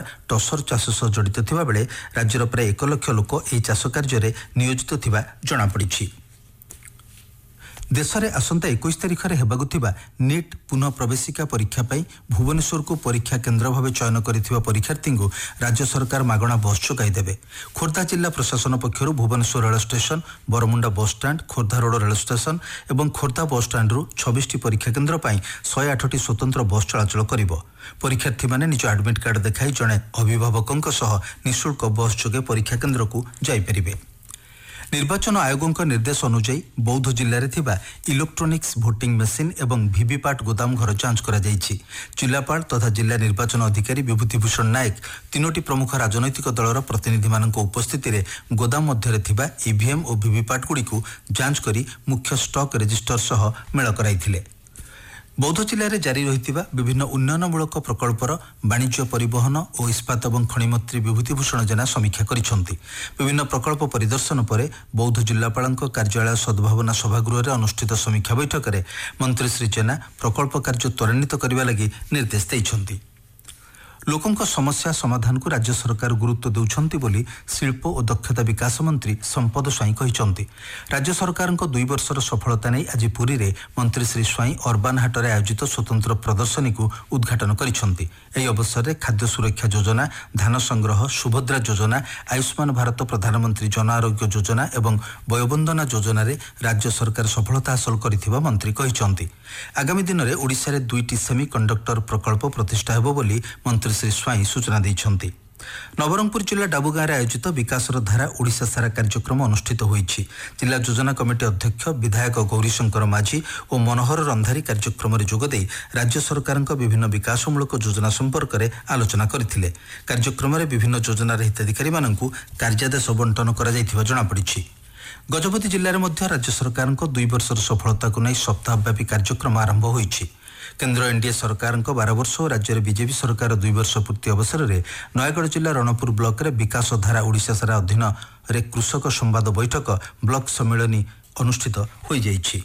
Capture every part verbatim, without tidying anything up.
टसर चाष सह जड़ित थिबा बेले राज्यर प्राय एक लाख लोक ଏହି ଚାଷ କାର୍ଯ୍ୟରେ ନିୟୋଜିତ ଥିବା ଜଣାପଡ଼ିଛି। देश में आसंता इक्कीस तारिख में हेबाकु थिबा नीट पुनः प्रवेशिका परीक्षा पर भुवनेश्वर को परीक्षा केन्द्र भाव चयन करिथिबा परीक्षार्थी को राज्य सरकार मागणा बस जोगाई देबे। खोर्धा जिला प्रशासन पक्षर भुवनेश्वर रेल स्टेशन, बरमुंडा बस stand, Khordha road rail station और खोर्धा बस स्टाण्ड छब्बीस टी परीक्षा केन्द्र पर शहे आठ टी स्वतंत्र बस चलाचल करिबो। परीक्षार्थी माने निज एडमिट कार्ड देखाई जड़े अभिभावकों सह निःशुल्क बस जोगे परीक्षा केन्द्र को जाइपारे। निर्वाचन आयोगों निर्देश अनुଯାयी बौद्ध जिले में इलेक्ट्रोनिक्स भोटिंग मेसीन एवं वीवीपैट गोदाम घर जांच करा जायछि। जिलापाल तथा जिला निर्वाचन अधिकारी विभूतिभूषण नायक तीनोटी प्रमुख राजनैतिक दलर प्रतिनिधि मानक उपस्थिति रे गोदाम मध्य थिबा ईवीएम और वीवीपैट गुड़ी को जांच करी मुख्य स्टॉक रजिस्टर सह मेल कराइथिले। बौद्ध जिले में जारी रही विभिन्न उन्नयनमूलक प्रकल्पर वाणिज्य परिवहन और इस्पात और खनि मंत्री विभूतिभूषण जेना समीक्षा करिसेंति। विभिन्न प्रकल्प परिदर्शन पर बौद्ध जिलापाल कार्यालय सद्भावना सभागृह अनुष्ठित समीक्षा बैठक में मंत्री श्री जेना प्रकल्प कार्य त्वरान्वित करने लगी निर्देश देइछंति। लोकों समस्या समाधान को राज्य सरकार गुरुत्व देउछंती बोली शिल्प और दक्षता विकास मंत्री संपद स्वाई कहिसंति। राज्य सरकार दुई वर्षर सफलता नहीं आज पुरी रे मंत्री श्री स्वाई अर्बान हाटरे आयोजित स्वतंत्र प्रदर्शनी को उद्घाटन करिसंति। एही अवसर में खाद्य सुरक्षा योजना, धान संग्रह, सुभद्रा योजना, आयुष्मान भारत प्रधानमंत्री जन आरोग्य योजना एवं वयोबंदना योजना रे राज्य सरकार सफलता हासिल करिथिबा मंत्री कहिसंति। आगामी दिन में ओडिशा रे दुईटी सेमी कंडक्टर प्रकल्प प्रतिष्ठा हेबो बोली मंत्री श्री स्वाई सूचना दैछंती। नवरंगपुर जिला डाबुगाँ आयोजित विकासर धारा ओडिशा सारा कार्यक्रम अनुष्ठित होईछि। जिला योजना कमिटी अध्यक्ष विधायक गौरीशंकर माझी और मनोहर रंधारी कार्यक्रम में जोगदे राज्य सरकार विभिन्न विकासमूलक योजना संपर्क में आलोचना करथिले। कार्यक्रम में विभिन्न योजनार हिताधिकारी मानकु कार्यादेश बंटन करा जायथिबा जणापड़िछि। गजपति जिले में राज्य सरकार दुई वर्षर सफलता को नहीं सप्ताहव्यापी कार्यक्रम आरंभ होईछि। केन्द्र एनडीए सरकार बारह वर्ष और राज्य में बीजेपी सरकार दुई वर्ष पूर्ति अवसर में नयगढ़ जिला रणपुर ब्लॉक रे विकास धारा ओडिशा सारा अधीन रे कृषक संवाद बैठक ब्लॉक सम्मेलन अनुष्ठित हो जाइछि।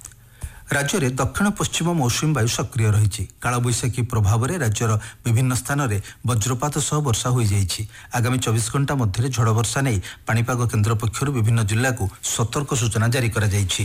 राज्य में दक्षिण पश्चिम मौसुमी वायु सक्रिय रही। कालबैशाखी प्रभाव में राज्यर विभिन्न स्थान में वज्रपात सह वर्षा हो जाइछि। आगामी चौबीस घंटा मध्य झड़ वर्षा नहीं पाणीपाग केन्द्र पक्षर विभिन्न जिला को सतर्क सूचना जारी करा जाइछि।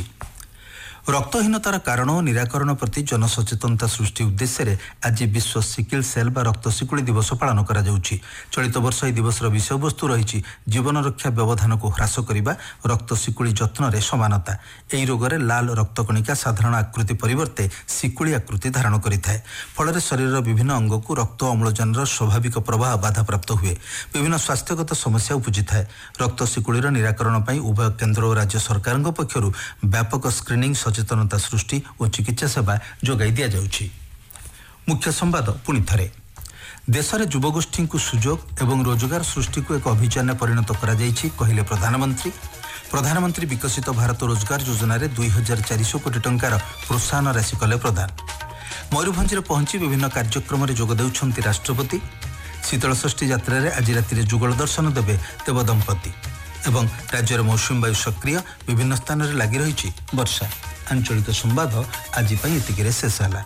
रक्तहीनतार कारण और निराकरण प्रति जनसचेतनता सृष्टि उद्देश्य आज विश्व सिकिल सेल बा रक्त शिकुड़ी दिवस पालन करा जाउछि। चलित वर्ष यह दिवस विषय वस्तु रही जीवन रक्षा व्यवधान को ह्रास करने रक्त शिकुड़ी जत्न रे समानता। यही रोग में लाल रक्तकणिका साधारण आकृति परिवर्ते शिकुड़ी आकृति धारण करिथाए। फल शरीर विभिन्न अंग को रक्त अम्लजान स्वाभाविक प्रवाह बाधाप्राप्त हुए। विभिन्न स्वास्थ्यगत समस्या उपजी थाए। रक्त शिकुड़ीर निराकरण पर उभय केन्द्र और राज्य सरकार पक्षर व्यापक स्क्रीनिंग सचेतनता सृष्टि और चिकित्सा सेवा जोगाई दिया जाउछि। मुख्य संवाद पुणी थरे। देश में युवगोष्ठी को सुजोग एवं रोजगार सृष्टि को एक अभियान परिणत करा जाइछि कहिले प्रधानमंत्री। प्रधानमंत्री विकसित भारत रोजगार योजना रे दुई हजार चार सौ कोटी टंकार प्रोत्साहन राशि कले प्रदान। मयूरभंज पहुंची विभिन्न कार्यक्रम में जोग देउछंती राष्ट्रपति। शीतलषष्ठी यात्रा रे आज राति जुगल दर्शन देवे देव दंपति। एवं राज्य मौसुमी वायु सक्रिय विभिन्न स्थान में लगी रही वर्षा। आंचलिक संवाद आज एतिके शेष है।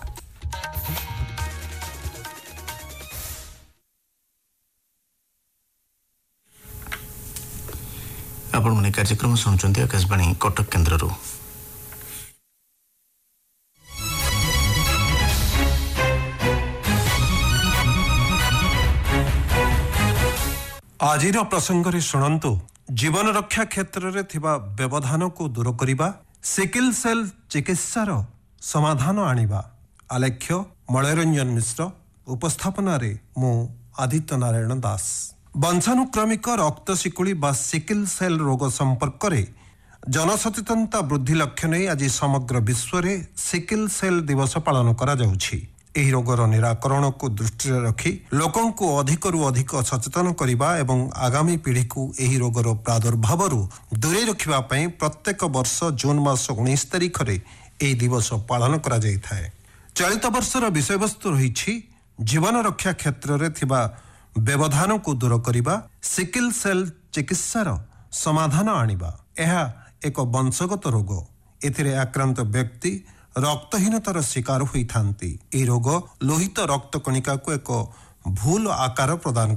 आपण माने कार्यक्रम सुनुचंती आकाशवाणी कटक केन्द्र। आजिर प्रसंग रे शुणंतु जीवन रक्षा क्षेत्र रे थिबा व्यवधान को दूर करिबा, सिकिल सेल चिकित्सार समाधान आनिबा। आलेख्य मलयरंजन मिश्र, उपस्थापना रे मु आदित्य नारायण दास। वंशानुक्रमिक रक्त शिकुड़ी बा सिकिल सेल रोग संपर्क रे जनसचेतनता वृद्धि लक्ष्य नहीं आज समग्र विश्व रे सिकिल सेल दिवस पालन करा जाउछि। एही रोगर निराकरण को दृष्टि रखी लोकों को अधिक रु अधिक सचेतन करने एवं आगामी पीढ़ी को एही रोगर प्रादुर्भाव दूरे रखा प्रत्येक वर्ष जून मास उन्नीस तारिख रे एही दिवस पालन करा जाय थाए। चलित वर्षर विषय वस्तु रही जीवन रक्षा क्षेत्र रे थिबा व्यवधान को दूर करिबा, सिकिल सेल चिकित्सार समाधान आनिबा। यह एक वंशगत रोग। एथिरे आक्रांत व्यक्ति रक्तहीनतार शिकार होई थांती। यह रोग लोहित रक्त कणिका को एक भूल आकार प्रदान